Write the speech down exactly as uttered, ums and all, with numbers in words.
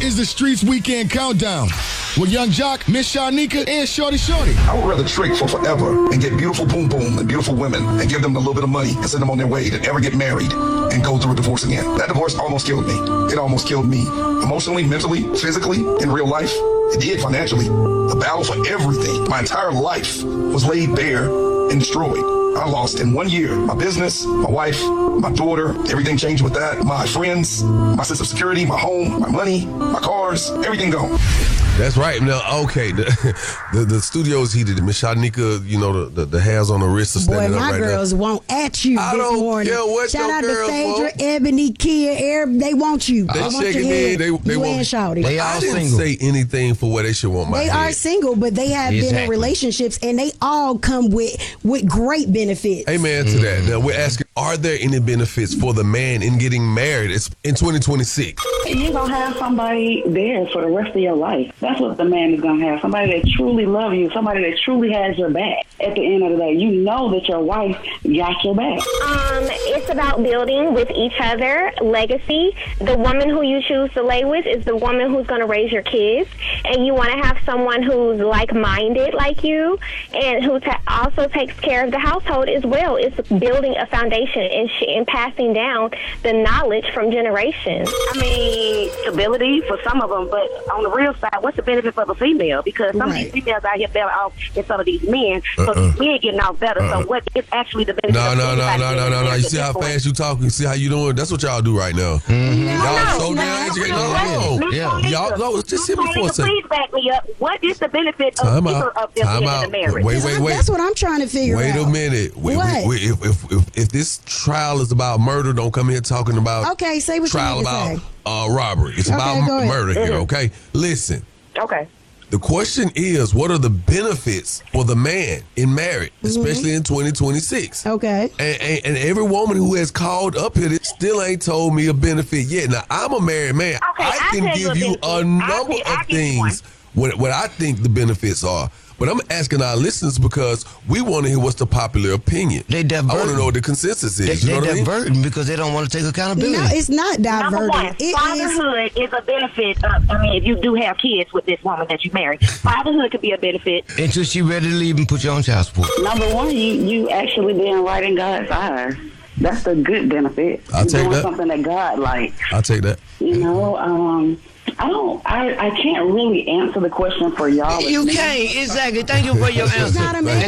is the Streets Weekend Countdown with Young Jock, Miss Shanika, and Shorty Shorty. I would rather trick for forever and get beautiful boom boom and beautiful women and give them a little bit of money and send them on their way than ever get married and go through a divorce again. That divorce almost killed me. It almost killed me. Emotionally, mentally, physically, in real life. It did financially. The battle for everything. My entire life was laid bare and destroyed. I lost in one year my business, my wife, my daughter, everything changed with that. My friends, my sense of security, my home, my money, my cars, everything gone. That's right. Now, okay, the, the the studio is heated. Miss Shanika, you know, the, the, the hairs on the wrist are standing Boy, up my right girls now. want at you I this don't morning. care what Shout your out girls to Phaedra, want. Ebony, Kia, Air. They want you. They They, want shaking your me. head. They, they you want and Shawty. They I all didn't single. say anything for where they should want my They head. are single, but they have been in Exactly. relationships, and they all come with with great benefits. Amen to that. Now, we're asking, are there any benefits for the man in getting married? It's in twenty twenty-six. You're going to have somebody there for the rest of your life. That's what the man is going to have. Somebody that truly loves you. Somebody that truly has your back. At the end of the day, you know that your wife got your back. Um, it's about building with each other, legacy. The woman who you choose to lay with is the woman who's going to raise your kids. And you want to have someone who's like-minded like you and who ta- also takes care of the household as well. It's building a foundation and, sh- and passing down the knowledge from generations. I mean, stability for some of them, but on the real side, what's the benefit for the female? Because some Right. of these females out here better off than some of these men. So Uh-uh. these men getting off better. Uh-uh. So what is actually the benefit? No, of no, no, anybody no, no, getting no, no. married You at see this how point? fast you talking? You see how you doing? That's what y'all do right now. Y'all so no, damn educated. no, No, no. Yeah. Y'all, no, just hit me Miss for a Monica, second. please back me up. What is the benefit of Time either out. of them Time being out. in the marriage? Wait, wait, wait. That's what I'm trying to figure Wait out. a minute. Wait, What? wait, wait, if, if, if, if this trial is about murder, don't come here talking about Okay, say what you trial need to about say. uh, robbery. It's Okay, about go ahead. murder here, okay? Listen, Okay. the question is, what are the benefits for the man in marriage, especially in twenty twenty-six? Okay. And, and, and every woman who has called up here still ain't told me a benefit yet. Now, I'm a married man. Okay, I I'll can tell you give a you benefit. a I'll number gi- I'll of give you one. things what, what I think the benefits are. But I'm asking our listeners because we want to hear what's the popular opinion. They I want to diverting. know what the consensus is. They, you know they what I mean? diverting because they don't want to take accountability. No, it's not Number diverting. one, It is. fatherhood is a benefit of, I mean, if you do have kids with this woman that you marry, fatherhood could be a benefit. Until she ready to leave and put you on child support. Number one, you, you actually being right in God's eyes. That's the good benefit. I'll take doing that. something that God likes. I'll take that. You know, um, I don't, I, I can't really answer the question for y'all. You can't. Exactly. Thank you for your answer. not a man.